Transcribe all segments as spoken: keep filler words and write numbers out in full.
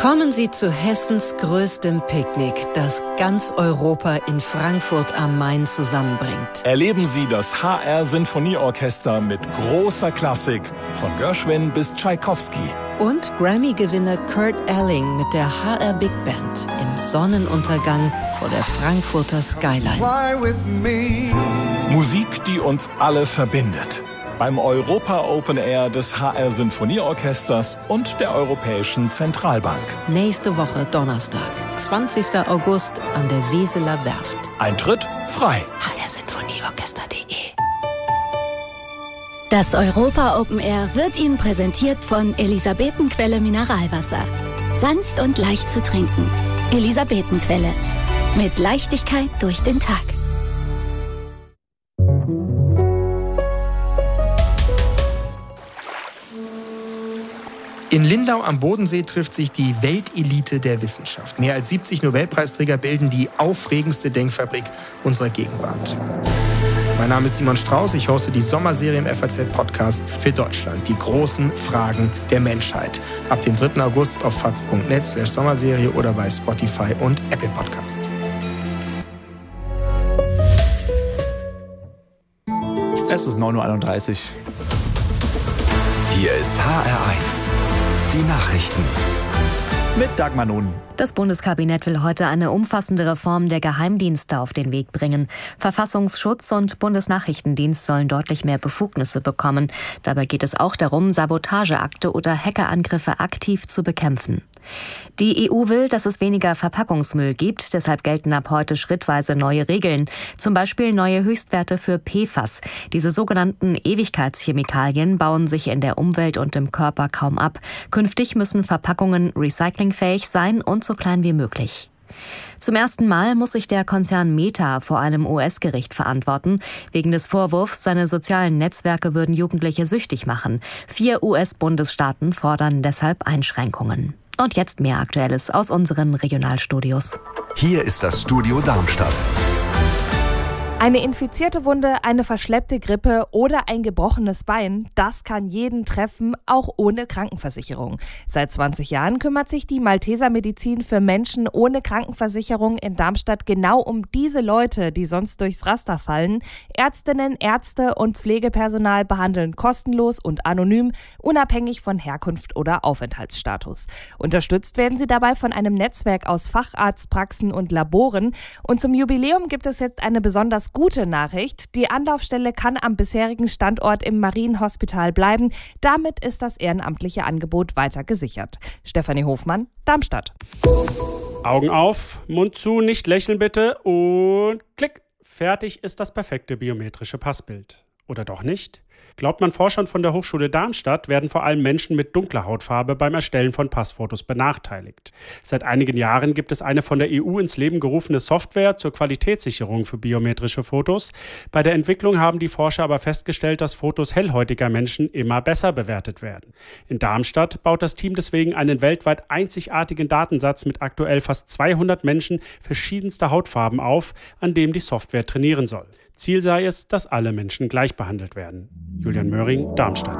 Kommen Sie zu Hessens größtem Picknick, das ganz Europa in Frankfurt am Main zusammenbringt. Erleben Sie das H R Sinfonieorchester mit großer Klassik, von Gershwin bis Tschaikowski. Und Grammy-Gewinner Kurt Elling mit der H R Big Band im Sonnenuntergang vor der Frankfurter Skyline. Musik, die uns alle verbindet. Beim Europa Open Air des H R Sinfonieorchesters und der Europäischen Zentralbank. Nächste Woche Donnerstag, zwanzigster August an der Weseler Werft. Eintritt frei. h r sinfonieorchester punkt de Das Europa Open Air wird Ihnen präsentiert von Elisabetenquelle Mineralwasser. Sanft und leicht zu trinken. Elisabetenquelle. Mit Leichtigkeit durch den Tag. In Lindau am Bodensee trifft sich die Weltelite der Wissenschaft. Mehr als siebzig Nobelpreisträger bilden die aufregendste Denkfabrik unserer Gegenwart. Mein Name ist Simon Strauß, ich hoste die Sommerserie im F A Z-Podcast für Deutschland. Die großen Fragen der Menschheit. Ab dem dritten August auf faz punkt net slash Sommerserie oder bei Spotify und Apple Podcast. Es ist neun Uhr einunddreißig. Hier ist H R eins. Die Nachrichten. Mit Dagmar Nun. Das Bundeskabinett will heute eine umfassende Reform der Geheimdienste auf den Weg bringen. Verfassungsschutz und Bundesnachrichtendienst sollen deutlich mehr Befugnisse bekommen. Dabei geht es auch darum, Sabotageakte oder Hackerangriffe aktiv zu bekämpfen. Die E U will, dass es weniger Verpackungsmüll gibt, deshalb gelten ab heute schrittweise neue Regeln. Zum Beispiel neue Höchstwerte für P F A S. Diese sogenannten Ewigkeitschemikalien bauen sich in der Umwelt und im Körper kaum ab. Künftig müssen Verpackungen recyclingfähig sein und so klein wie möglich. Zum ersten Mal muss sich der Konzern Meta vor einem U S-Gericht verantworten. Wegen des Vorwurfs, seine sozialen Netzwerke würden Jugendliche süchtig machen. Vier U S-Bundesstaaten fordern deshalb Einschränkungen. Und jetzt mehr Aktuelles aus unseren Regionalstudios. Hier ist das Studio Darmstadt. Eine infizierte Wunde, eine verschleppte Grippe oder ein gebrochenes Bein, das kann jeden treffen, auch ohne Krankenversicherung. Seit zwanzig Jahren kümmert sich die Malteser Medizin für Menschen ohne Krankenversicherung in Darmstadt genau um diese Leute, die sonst durchs Raster fallen. Ärztinnen, Ärzte und Pflegepersonal behandeln kostenlos und anonym, unabhängig von Herkunft oder Aufenthaltsstatus. Unterstützt werden sie dabei von einem Netzwerk aus Facharztpraxen und Laboren. Und zum Jubiläum gibt es jetzt eine besonders gute Nachricht. Die Anlaufstelle kann am bisherigen Standort im Marienhospital bleiben. Damit ist das ehrenamtliche Angebot weiter gesichert. Stefanie Hofmann, Darmstadt. Augen auf, Mund zu, nicht lächeln bitte und klick. Fertig ist das perfekte biometrische Passbild. Oder doch nicht? Glaubt man Forschern von der Hochschule Darmstadt, werden vor allem Menschen mit dunkler Hautfarbe beim Erstellen von Passfotos benachteiligt. Seit einigen Jahren gibt es eine von der E U ins Leben gerufene Software zur Qualitätssicherung für biometrische Fotos. Bei der Entwicklung haben die Forscher aber festgestellt, dass Fotos hellhäutiger Menschen immer besser bewertet werden. In Darmstadt baut das Team deswegen einen weltweit einzigartigen Datensatz mit aktuell fast zweihundert Menschen verschiedenster Hautfarben auf, an dem die Software trainieren soll. Ziel sei es, dass alle Menschen gleich behandelt werden. Julian Möhring, Darmstadt.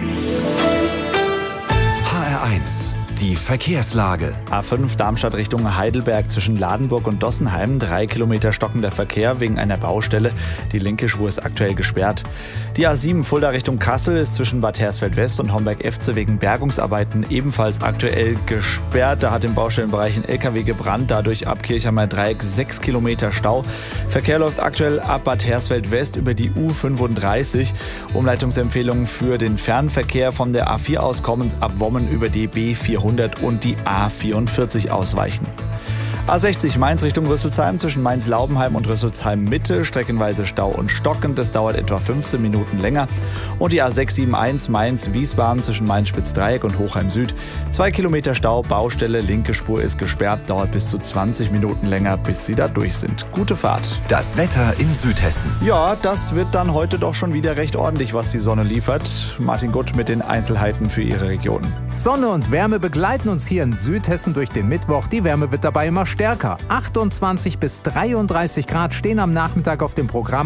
H R eins. Die Verkehrslage. A fünf Darmstadt Richtung Heidelberg zwischen Ladenburg und Dossenheim. Drei Kilometer stockender Verkehr wegen einer Baustelle. Die linke Spur ist aktuell gesperrt. Die A sieben Fulda Richtung Kassel ist zwischen Bad Hersfeld West und Homberg-Efze wegen Bergungsarbeiten ebenfalls aktuell gesperrt. Da hat im Baustellenbereich ein L K W gebrannt. Dadurch ab Kirchheimer Dreieck sechs Kilometer Stau. Verkehr läuft aktuell ab Bad Hersfeld West über die U fünfunddreißig. Umleitungsempfehlungen für den Fernverkehr von der A vier aus kommend ab Wommen über die B vierhundert und die A vierundvierzig ausweichen. A sechzig Mainz Richtung Rüsselsheim zwischen Mainz-Laubenheim und Rüsselsheim-Mitte. Streckenweise Stau und stockend. Das dauert etwa fünfzehn Minuten länger. Und die A sechs sieben eins Mainz-Wiesbaden zwischen Mainz-Spitzdreieck und Hochheim-Süd. Zwei Kilometer Stau, Baustelle, linke Spur ist gesperrt. Dauert bis zu zwanzig Minuten länger, bis sie da durch sind. Gute Fahrt. Das Wetter in Südhessen. Ja, das wird dann heute doch schon wieder recht ordentlich, was die Sonne liefert. Martin Gutt mit den Einzelheiten für Ihre Region. Sonne und Wärme begleiten uns hier in Südhessen durch den Mittwoch. Die Wärme wird dabei immer stärker. achtundzwanzig bis dreiunddreißig Grad stehen am Nachmittag auf dem Programm.